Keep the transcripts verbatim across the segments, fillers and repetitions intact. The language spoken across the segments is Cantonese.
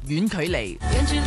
遠距離。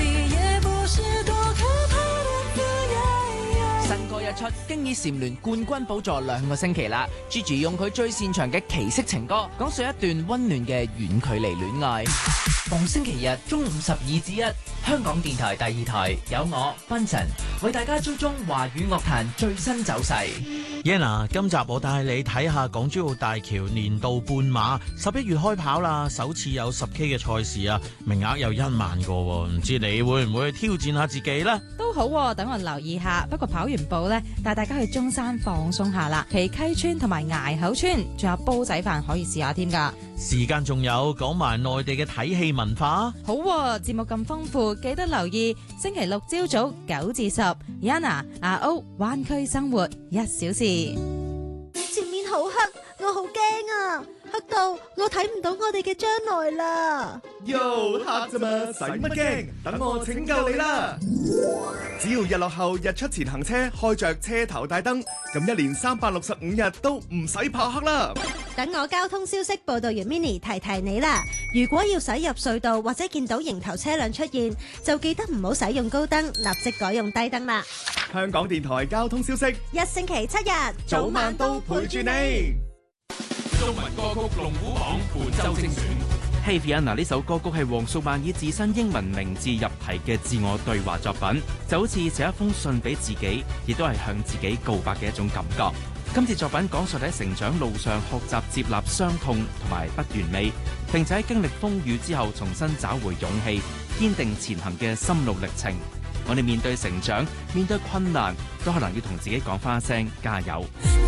新歌一出，經已蟬聯冠軍寶座兩個星期啦。Gigi 用佢最擅長嘅奇色情歌，講述一段溫暖嘅遠距離戀愛。逢星期日中午十二至一，香港電台第二台有我賓晨為大家追蹤華語樂壇最新走勢。 Yana， 今集我帶你睇下港珠澳大橋年度半馬，十一月開跑啦，首次有十 K 嘅賽事啊，名額有一萬個，唔知你會唔會挑戰下自己呢？ 都好，等我留意下。不過跑完步呢，帶大家去中山放鬆下啦，旗溪村同埋崖口村，仲有煲仔飯可以試下添噶。 時間仲有，講埋內地嘅睇戲文化。 好，節目咁豐富，記得留意星期六朝早九至十 Yana 阿 O 灣區生活一小時。 前面好黑，我好驚啊！黑到我睇唔到我哋嘅將來啦。 喲，黑咋嘛，使乜驚？等我拯救你啦！只要日落後日出前行車，開着車頭大燈，咁一年三百六十五日都唔使怕黑啦。 等我交通消息報道員 Mini 提提你啦。如果要駛入隧道或者見到迎頭車輛出現，就記得唔好使用高燈，立即改用低燈啦。 香港電台交通消息， 一星期七日， 早晚都陪住你。 中文歌曲龍虎榜本周精選。 Hey Fiona 呢首歌曲係黃素曼以自身英文名字入題嘅自我對話作品，就好似寫一封信俾自己，亦都係向自己告白嘅一種感覺。今次作品講述喺成長路上學習接納傷痛同埋不完美，並且喺經歷風雨之後重新找回勇氣，堅定前行嘅心路歷程。我哋面對成長，面對困難，都可能要同自己講返一聲加油。